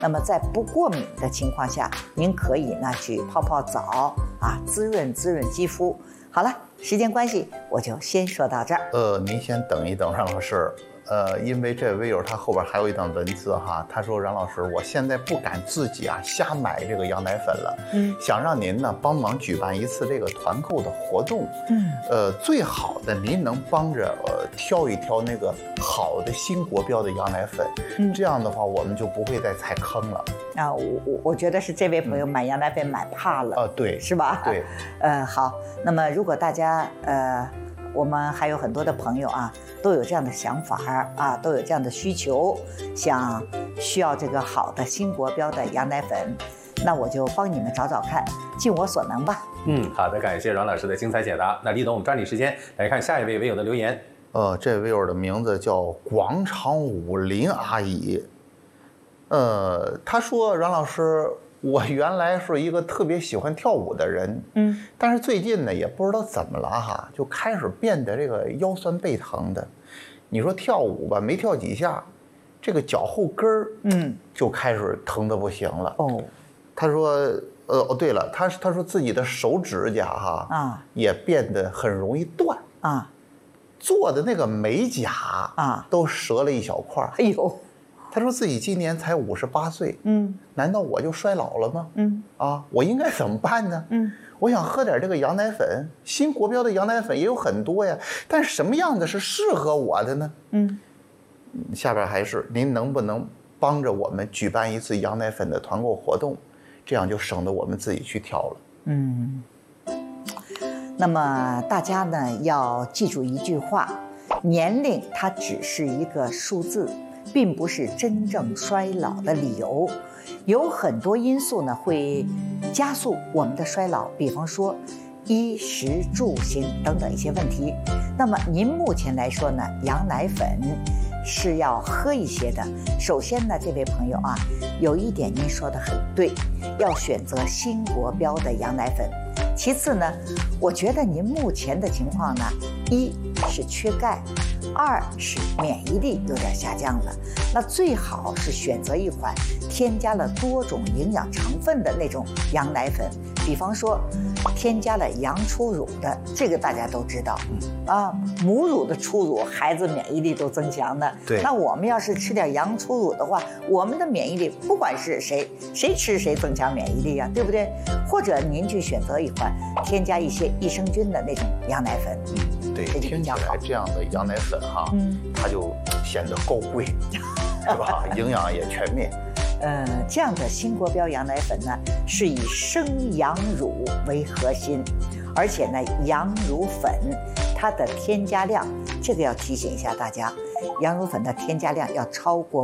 那么在不过敏的情况下，您可以呢去泡泡澡啊，滋润肌肤。好了，时间关系，我就先说到这儿。 您先等一等，让老师。因为这位友他后边还有一段文字哈，他说冉老师，我现在不敢自己瞎买这个羊奶粉了，想让您呢帮忙举办一次这个团购的活动，最好的您能帮着挑一挑那个好的新国标的羊奶粉，这样的话我们就不会再踩坑了。 啊，我觉得是这位朋友买羊奶粉买怕了， 对， 是吧？ 对， 好，那么如果大家我们还有很多的朋友啊，都有这样的想法啊，都有这样的需求，需要这个好的新国标的羊奶粉，那我就帮你们找找看，尽我所能吧。 好的，感谢阮老师的精彩解答。那李董，我们抓紧时间来看下一位微友的留言。 这位友的名字叫广场舞林阿姨，他说阮老师，我原来是一个特别喜欢跳舞的人，但是最近呢，也不知道怎么了哈，就开始变得这个腰酸背疼的。你说跳舞吧，没跳几下，这个脚后跟儿，就开始疼得不行了。他说，对了，他说自己的手指甲也变得很容易断做的那个美甲都折了一小块。 哎呦。 他说自己今年才58岁，难道我就衰老了吗？我应该怎么办呢？我想喝点这个羊奶粉，新国标的羊奶粉也有很多呀，但什么样的是适合我的呢？下边还是您能不能帮着我们举办一次羊奶粉的团购活动，这样就省得我们自己去挑了。 那么大家呢要记住一句话，年龄它只是一个数字，并不是真正衰老的理由，有很多因素呢会加速我们的衰老，比方说衣食住行等等一些问题。那么您目前来说呢，羊奶粉是要喝一些的。首先呢，这位朋友有一点您说的很对，要选择新国标的羊奶粉。其次呢，我觉得您目前的情况呢，一是缺钙，二是免疫力有点下降了。那最好是选择一款添加了多种营养成分的那种羊奶粉，比方说添加了羊初乳的，这个大家都知道母乳的初乳孩子免疫力都增强的。 对， 那我们要是吃点羊初乳的话，我们的免疫力不管是谁吃谁增强免疫力啊，对不对？或者您去选择一款添加一些益生菌的那种羊奶粉。 对，听起来这样的羊奶粉它就显得高贵，是吧？营养也全面。 这样的新国标羊奶粉呢，是以生羊乳为核心，而且呢，羊乳粉它的添加量，这个要提醒一下大家，羊乳粉的添加量要超过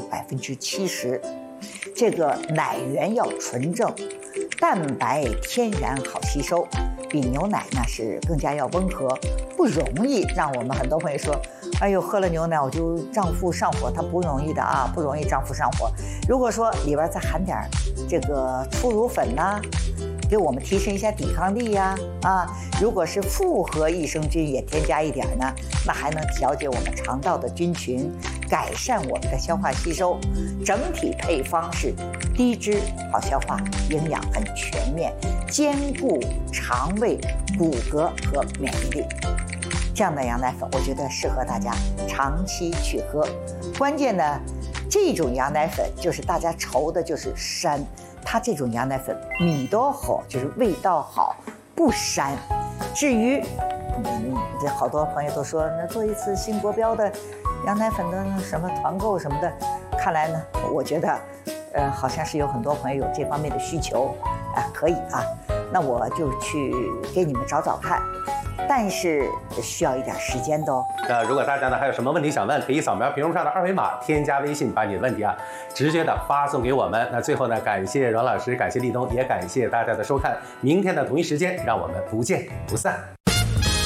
70%，这个奶源要纯正，蛋白天然好吸收，比牛奶呢是更加要温和，不容易让我们很多朋友说，哎呦，喝了牛奶我就胀腹上火，它不容易的不容易胀腹上火。如果说里边再含点这个初乳粉给我们提升一下抵抗力如果是复合益生菌也添加一点呢，那还能调节我们肠道的菌群，改善我们的消化吸收。整体配方是低脂好消化，营养很全面，兼顾肠胃、骨骼和免疫力。这样的羊奶粉我觉得适合大家长期去喝。关键呢，这种羊奶粉就是大家愁的就是膻，它这种羊奶粉米都好，就是味道好，不膻。至于这好多朋友都说，那做一次新国标的羊奶粉的什么团购什么的，看来呢，我觉得好像是有很多朋友有这方面的需求可以那我就去给你们找找看，但是需要一点时间的那如果大家呢还有什么问题想问，可以扫描屏幕上的二维码，添加微信，把你的问题直接的发送给我们。那最后呢，感谢阮老师，感谢立冬，也感谢大家的收看。明天的同一时间，让我们不见不散。